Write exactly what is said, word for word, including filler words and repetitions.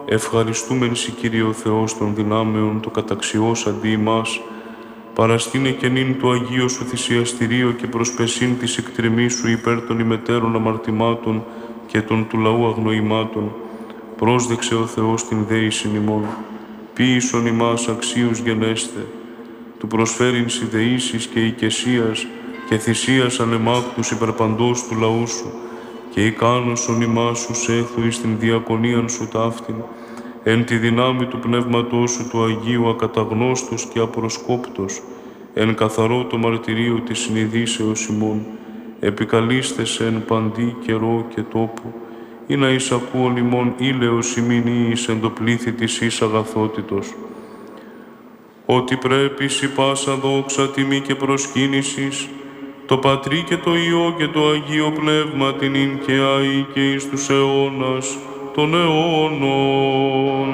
ευχαριστούμεν σοι, Κύριε ο Θεός των δυνάμεων, το καταξιός αντί ημάς, παραστήνε και νυν το Αγίο Σου θυσιαστηρίο και προσπεσίν της εκτρεμής Σου υπέρ των ημετέρων αμαρτημάτων και των του λαού αγνοημάτων. Πρόσδεξε ο Θεός την δέησιν ημών, ποίησον ημάς αξίους γενέστε, του προσφέρειν συνδεήσεις και οικεσίας και θυσίας ανεμάκτους υπερπαντός του λαού Σου, και ικάνωσον ημάς Σου σέθου εις την διακονίαν Σου ταύτην, εν τη δυνάμει του Πνεύματός Σου του Αγίου ακαταγνώστος και απροσκόπτος, εν καθαρό το μαρτυρίο της συνειδήσεως ημών, επικαλείστεσαι εν παντή καιρό και τόπο, ή να εισακούον ημών ήλαιος ημίν εις εν το πλήθη της εις αγαθότητος. Ότι πρέπει σοι πάσα δόξα, τιμή και προσκύνησης, το Πατρί και το Υιό και το Αγίο Πνεύμα την ειν και αεί και εις τους αιώνας των αιώνων.